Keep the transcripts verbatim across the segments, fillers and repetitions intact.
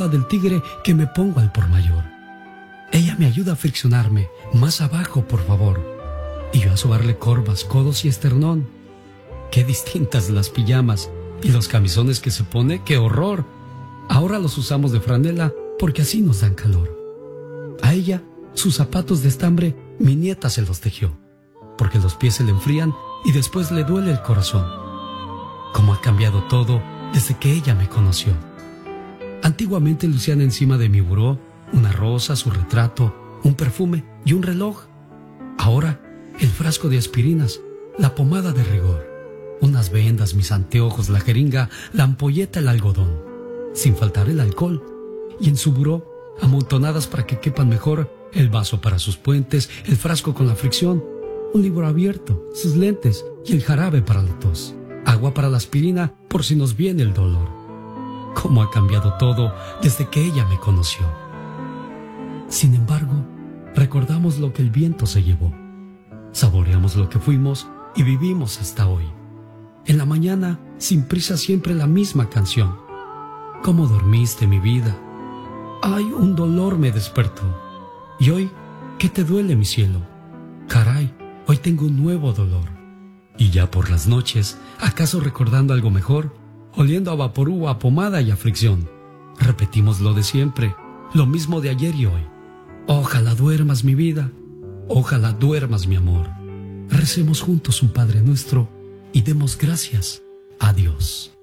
del tigre que me pongo al por mayor. Ella me ayuda a friccionarme, más abajo, por favor, y yo a sobarle corvas, codos y esternón. Qué distintas las pijamas y los camisones que se pone, qué horror. Ahora los usamos de franela porque así nos dan calor. A ella, sus zapatos de estambre, mi nieta se los tejió, porque los pies se le enfrían y después le duele el corazón. Cómo ha cambiado todo desde que ella me conoció. Antiguamente lucían encima de mi buró una rosa, su retrato, un perfume y un reloj. Ahora, el frasco de aspirinas, la pomada de rigor, unas vendas, mis anteojos, la jeringa, la ampolleta, el algodón, sin faltar el alcohol. Y en su buró, amontonadas para que quepan mejor, el vaso para sus puentes, el frasco con la fricción, un libro abierto, sus lentes y el jarabe para la tos, agua para la aspirina por si nos viene el dolor. Cómo ha cambiado todo desde que ella me conoció. Sin embargo, recordamos lo que el viento se llevó, saboreamos lo que fuimos y vivimos hasta hoy. En la mañana, sin prisa, siempre la misma canción. ¿Cómo dormiste, mi vida? Ay, un dolor me despertó. Y hoy, ¿qué te duele, mi cielo? Caray, hoy tengo un nuevo dolor. Y ya por las noches, ¿acaso recordando algo mejor? Oliendo a vaporú, a pomada y a fricción, repetimos lo de siempre, lo mismo de ayer y hoy. Ojalá duermas, mi vida, ojalá duermas, mi amor. Recemos juntos un Padre Nuestro y demos gracias a Dios.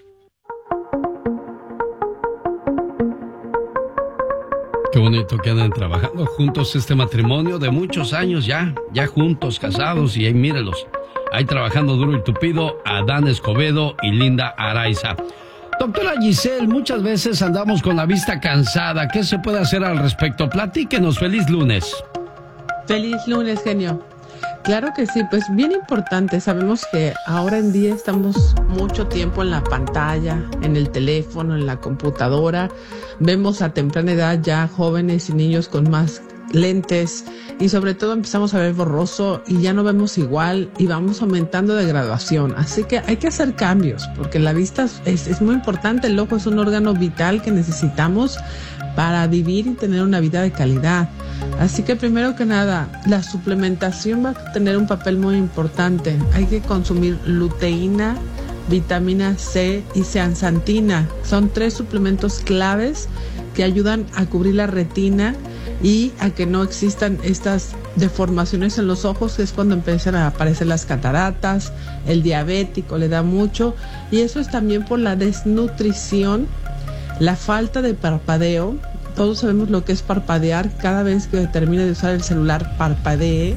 Qué bonito que andan trabajando juntos este matrimonio de muchos años ya, ya juntos, casados, y ahí mírelos, ahí trabajando duro y tupido, Adán Escobedo y Linda Araiza. Doctora Giselle, muchas veces andamos con la vista cansada. ¿Qué se puede hacer al respecto? Platíquenos. Feliz lunes. Feliz lunes, genio. Claro que sí, pues bien importante. Sabemos que ahora en día estamos mucho tiempo en la pantalla, en el teléfono, en la computadora. Vemos a temprana edad ya jóvenes y niños con más lentes y sobre todo empezamos a ver borroso y ya no vemos igual y vamos aumentando de graduación. Así que hay que hacer cambios porque la vista es, es muy importante. El ojo es un órgano vital que necesitamos para vivir y tener una vida de calidad. Así que primero que nada, la suplementación va a tener un papel muy importante. Hay que consumir luteína, vitamina C y zeaxantina. Son tres suplementos claves que ayudan a cubrir la retina y a que no existan estas deformaciones en los ojos, que es cuando empiezan a aparecer las cataratas. El diabético le da mucho, y eso es también por la desnutrición, la falta de parpadeo. Todos sabemos lo que es parpadear. Cada vez que termine de usar el celular, parpadee.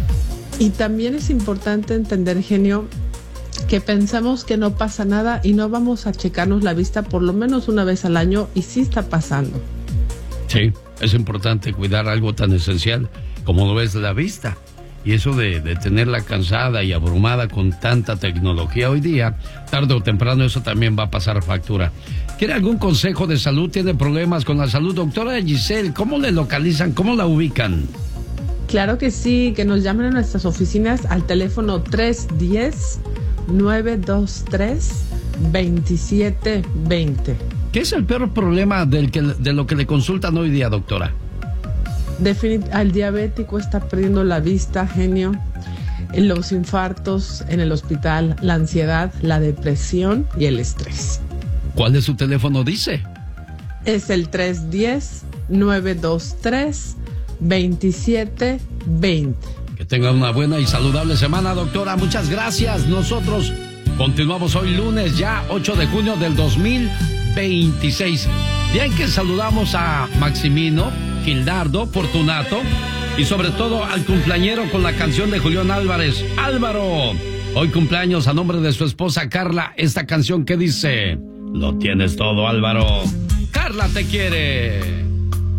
Y también es importante entender, genio, que pensamos que no pasa nada y no vamos a checarnos la vista por lo menos una vez al año, y sí está pasando. Sí, es importante cuidar algo tan esencial como lo es la vista. Y eso de, de tenerla cansada y abrumada con tanta tecnología hoy día, tarde o temprano eso también va a pasar factura. ¿Quiere algún consejo de salud? ¿Tiene problemas con la salud? Doctora Giselle, ¿cómo le localizan? ¿Cómo la ubican? Claro que sí, que nos llamen a nuestras oficinas al teléfono tres uno cero, nueve dos tres, dos siete dos cero. ¿Qué es el peor problema del que, de lo que le consultan hoy día, doctora? Definit- al diabético está perdiendo la vista, genio. En los infartos en el hospital, la ansiedad, la depresión y el estrés. ¿Cuál de su teléfono dice? Es el tres uno cero, nueve dos tres, dos siete dos cero. Que tenga una buena y saludable semana, doctora. Muchas gracias. Nosotros continuamos hoy lunes, ya ocho de junio del dos mil veintiséis. Día en que saludamos a Maximino, Gildardo, Fortunato y sobre todo al cumpleañero con la canción de Julián Álvarez, Álvaro. Hoy cumpleaños a nombre de su esposa Carla, esta canción que dice: lo tienes todo, Álvaro. Carla te quiere.